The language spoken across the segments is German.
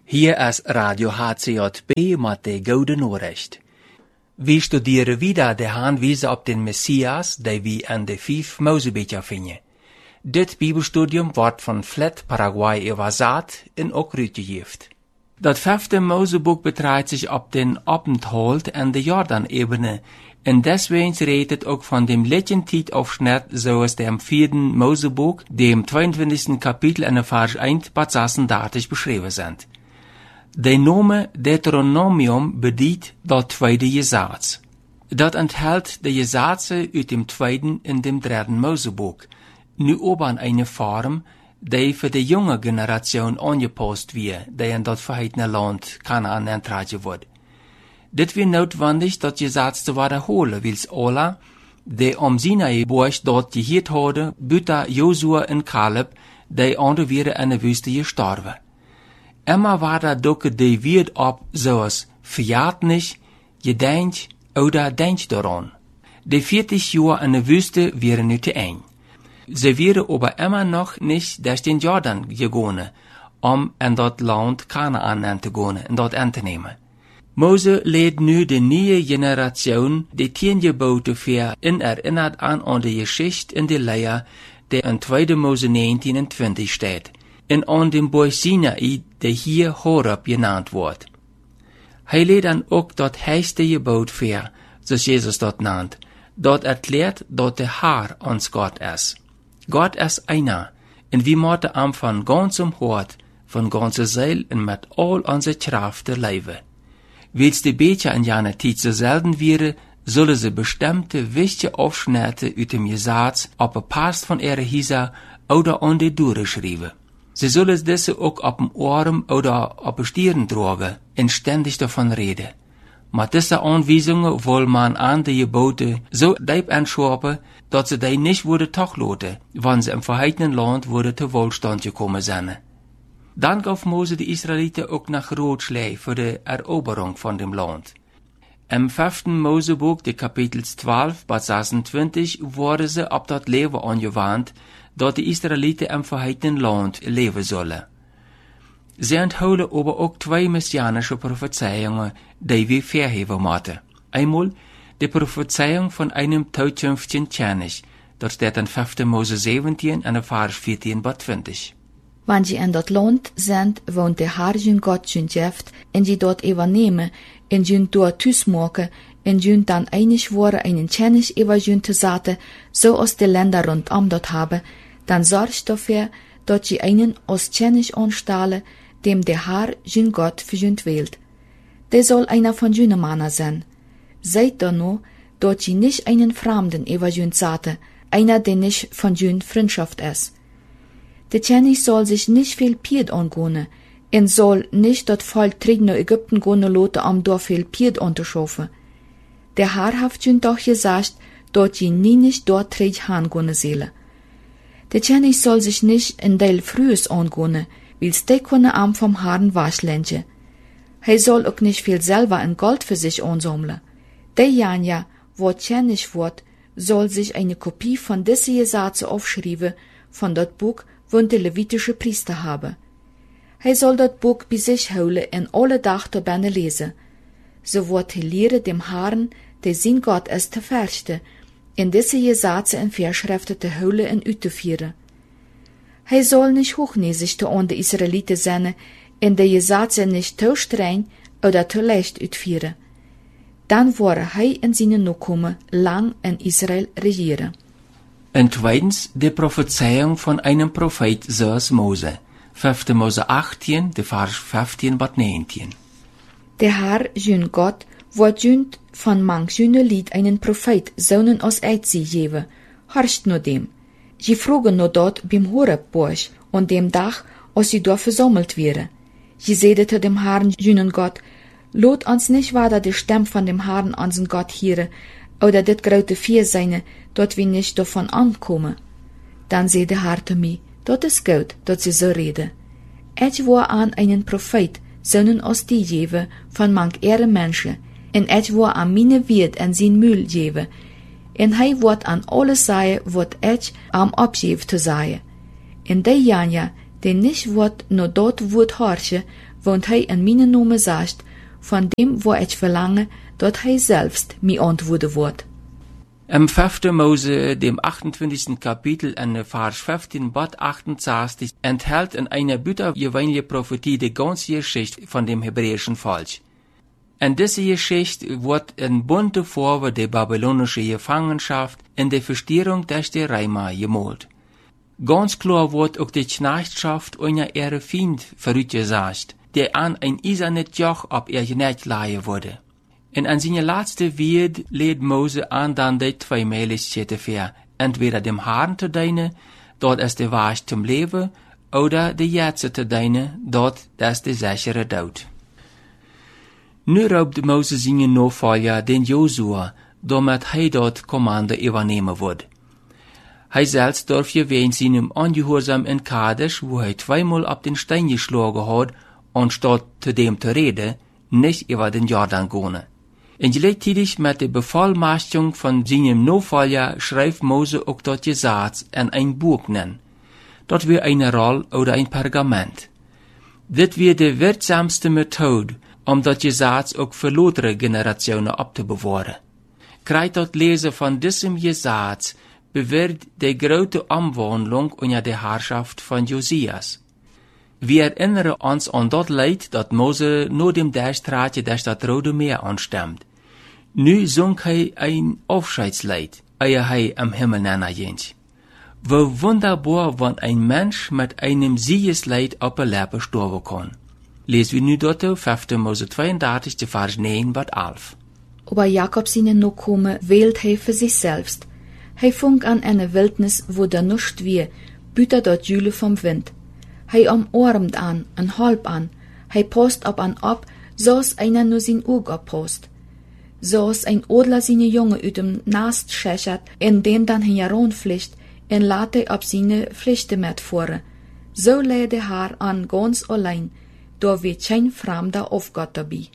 Hier ist Radio HCJB mit der Gute Nachricht. Wir studieren wieder de Hinweise op den Messias, die wir in de 5 Mosebücher finden. Dit Bibelstudium wordt van Flat Paraguay übersat en ook uitgegeven. Dat 5. Mosebuk betreibt sich op den Aufenthalt in der Jordanebene, en deswegen redet het ook van dem letzten Zeitaufschnitt, zoals dem 4. Mosebuk, dem 22. Kapitel en Vers 1 bis 36 beschreven sind. De Name Deuteronomium bedient dat tweede Gesetz. Dat enthält de Gesetze uit dem 2. en dem 3. Mosebuk, nu aber in eine Form, die für die junge Generation angepasst wird, die in dat verheitene Land Kanaan entragen wird. Dit wird notwendig, dat Gesetz zu wiederholen, wils alle, die am Sinai-Busch dort gehört hadden, buiten Josua en Caleb, die andere wieder in der Wüste gestorben. Immer war da doke die wird op, zoals verjaart nicht, gedenkt oder denkt daran. Die 40 Jahre in der Wüste wären nu te eng. Sie wären aber immer noch nicht durch den Jordan gegangen, in dat Land Kanaan te gaan en dat aan te nemen. Mose leert nu de nieuwe Generation die 10 Gebote voor en erinnert aan de Geschichte in de Leer, die in 2. Mose 19 en 20 staat, en aan dem Berg Sinai, die hier Horeb genannt wordt. Hij leert dan ook dat heißste Gebot voor, zoals Jezus dat nannt, dat erklärt dat de Haar ons Gott is. Gott is einer, en wir moeten am van ganzem Hart, van ganze Seele en met al onze Krachten leven. Wils die Becher in jener Zeit so selten wären, zullen sie bestimmte wichtige Aufschnitte uit dem Gesetz op een Pass von ihrer Hisa oder an die Dure schreiben. Sie zullen diese auch op dem Arm oder op een Stirn tragen en ständig davon reden. Mit diese Anweisungen will man an die Gebote so diep anschauen, dass sie die nicht würde tachloten, wann sie im verheitenen Land würde zu Wohlstand gekommen sind. Dann gaf Mose die Israeliten ook nach Ratschläge für die Eroberung von dem Land. Im 5. Mosebuk, de Kapitels 12 bis 26, worden sie op dat Leben angewandt, dat die Israeliten im verheitenen Land leben sollen. Sie enthouden aber ook 2 messianische Prophezeiungen, die wir verheben moeten. Einmal die Prophezeiung von einem toekomstigen König, dat staat in 5. Mose 17 en Vers 14 bis 20. Wann sie in dat Land sind, woont der Herr jün Gott jün Jeft, en sie dort übernehmen, en jün dort thuismaken, en jün dann einig worden einen König über jün te zetten, so aus de Länder rundom dort haben, dann sorgt dafür, dat sie einen aus König anstellen, dem der Herr jün Gott für jün wählt. Der soll einer von jünen Männer sein. Seid da nur, dat sie nicht einen Fremden über jün zetten, einer, der nicht von jün Freundschaft ist. Der König soll sich nicht viel Pied angehen, en soll nicht dat Volk terug naar Ägypten gehen lassen, um dort viel Pied anzuschaffen. Der Herr hat jün doch gesagt, dat sie nie nicht dort terug hingehen sollen. Der König soll sich nicht in del Frühes angehen, wils de können am vom Herrn waschlenchen. Hij soll auch nicht viel selber in Gold für sich ansammeln. Der Janja, wo König wird, soll sich eine Kopie von diese Gesetze aufschreiben, von dat Buch, wo de levitische Priester haben. Hij soll dat Buch bei sich holen en alle Dag daarbij lesen. So wird hij leren dem Herrn, der sein Gott ist, te verchten, in diese Gesetze en Verschriften te holen en uit te führen. Hij soll nicht hochnäsig te an de Israeliten sein, en de Gesetze nicht te streng oder te leicht uitführen. Dann wurde hij en seine Nachkommen lang in Israel regieren. Und zweitens die Prophezeiung von einem Prophet zoals Mose. 5. Mose 18, de Vers 15 bis 19. Der Herr, jün Gott, wordt jün von manch jüne Lied einen Prophet zonen als Eitzie geben. Horcht nur dem. Je vroegen nur dort beim Horeb-Busch und dem Dach, als sie dort versammelt wären. Je sedete dem Herrn, jünen Gott, lot uns nicht weiter die Stimme von dem Herrn, unseren Gott, hören, oder dit grote Vier seine, dat wir nicht davon ankommen. Dann seh der Herr zu mir, dat is gut, dat sie so reden. Ich war an einen Prophet, zonen aus die geben, von manch ehre Menschen, en ich war an meine Wirt en sein Mühl geben, en hij wordt an alles sagen, wat ich am abgeven te sagen. En die Janja, die nicht wordt nur dort wordt horchen, want hij in mijn Namen sagt, von dem, wo ich verlange, dat hij selbst mir antworten wird. Im 5. Mose, dem 28. Kapitel, in Vers 15 bis 68, enthält in einer büttergewöhnliche Prophetie die ganze Geschichte von dem hebräischen Volk. In dieser Geschichte wird in bunte Farbe die babylonische Gefangenschaft in der Verstörung durch die Römer gemalt. Ganz klar wird auch die Knechtschaft einer ihrer Feind vorausgesagt, der an ein eisernes Joch ab ihr Neck leihen wurde. Und an seine letzte Wort lädt Mose an, dann die zwei Möglichkeiten für, entweder dem Haaren zu dienen, dort ist der Weg zum Leben, oder die Jetze zu dienen, dort ist der sichere Tod. Nu roept Mose seine Nachfolger, den Josua, damit hij dort Kommando übernehmen wird. Hij selbst darf wegen seinem Ungehorsam in Kadesh, wo hij zweimal auf den Stein geschlagen hat, anstatt zu dem zu reden, nicht über den Jordan gehen. Und gleichzeitig mit der Bevollmächtigung von seinem Nachfolger schreibt Mose auch dort Gesetz in ein Buch nennen. Dort wird eine Roll oder ein Pergament. Das wird die wirksamste Methode, das Gesetz auch für lautere Generationen abzubewahren. Krijgt das Lesen von diesem Gesetz bewirkt die große Umwandlung unter der Herrschaft von Josias. Wir erinnern uns an das Leid, das Mose nur dem Durchstreiten durch das Rote Meer anstammt. Nu zong hij ein Aufscheidsleid, ehe hij am Himmel nannagent. Wo wunderbar, wann ein Mensch mit einem Siegesleid auf der Lippe sterben kann. Lesen wir nu dort 5. Mose 32, Vers 9 bis 11. Aber Jakob seine Nachkommen wählt hij für sich selbst. Hij fängt an eine Wildnis, wo da nichts wie, büter dort Jüle vom Wind. Hij umarmt an, en halb an. Hij post op an ab, zoals einer nur sein Auge abpost. Zoals ein Adler seine Junge uit dem Nast schächert, en den dann heranfliegt, en laat hij op seine Pflichten metvoeren. So leidt de haar an ganz allein, da wird kein Fremder auf Gott dabei.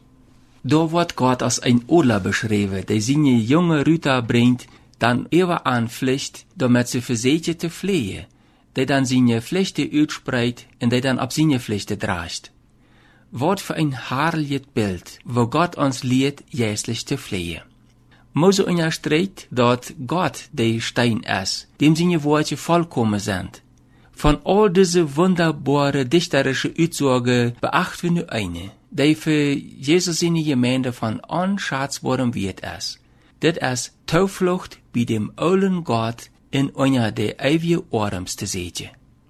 Da wird Gott als ein Adler beschrieben, der seine junge Rüter bringt, dann ewer anpflicht, damit sie versetje te fliehen, der dann seine Pflichten uitspreidt und der dann ab seine Pflichten draagt. Wat für ein herrliches Bild, wo Gott uns lehrt, jährlich zu fliehen. Mose unterstreicht, dass Gott der Stein ist, dem seine Worte vollkommen sind. Von all diese wunderbare dichterische Aussagen beachten wir nur eine, die für Jesus in die Gemeinde von unschätzbarem Wert ist. Das ist Zuflucht bei dem allen Gott in einer der ewigen Arms zu sehen.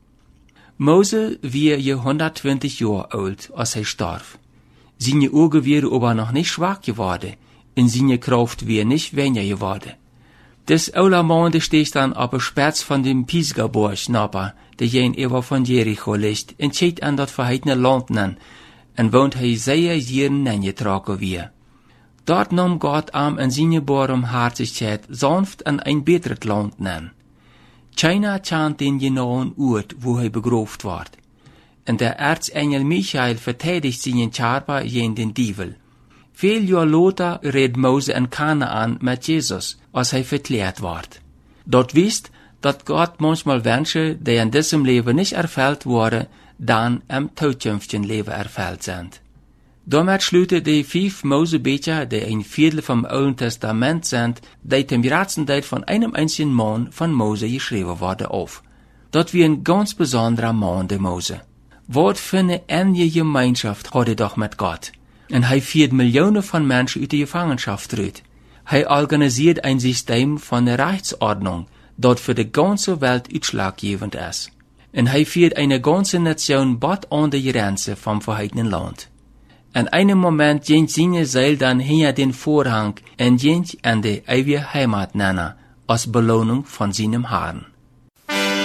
Mose war 120 Jahre alt, als er starb. Seine Augen wären aber noch nicht schwach geworden, und seine Kraft wäre nicht weniger geworden. Des Mann steht dann auf der Spitze von dem Pisgaborg napper, der gegenüber von Jericho liegt, und schaut an das verheitene Land an, und wohnt er sehr Jahren angetragen wir. Dort nahm Gott am in seine Barmherzigkeit sanft an ein besseres Land an. Keiner kennt den genauen Ort, wo er begrabt ward. Und der Erzengel Michael verteidigt seinen Körper gegen den Teufel. Viel Jahre später redet Mose in Kanaan mit Jesus, als er verklärt ward. Dort wisst, dass Gott manchmal Wünsche, die in diesem Leben nicht erfüllt wurden, dann im zukünftigen Leben erfüllt sind. Damit schließen die 5 Mosebücher, die ein Viertel vom Alten Testament sind, die zum Größtenteil von einem einzigen Mann von Mose geschrieben worden, auf. Dort wie ein ganz besonderer Mann, der Mose. Was für eine enge Gemeinschaft hat er doch mit Gott. Und er führt Millionen von Menschen aus der Gefangenschaft raus. Er organisiert ein System von der Rechtsordnung, das für die ganze Welt ausschlaggebend ist. Und er führt eine ganze Nation bot an die Grenze vom verheißenen Land. In einem Moment ging seine Seele dann hinter den Vorhang und ging an die ewige Heimat nennen, als Belohnung von seinem Herrn.